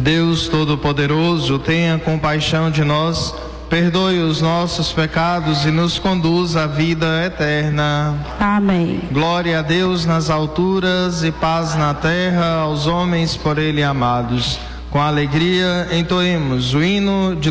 Deus Todo-Poderoso, tenha compaixão de nós, perdoe os nossos pecados e nos conduz à vida eterna. Amém. Glória a Deus nas alturas e paz na terra aos homens por Ele amados. Com alegria entoemos o hino de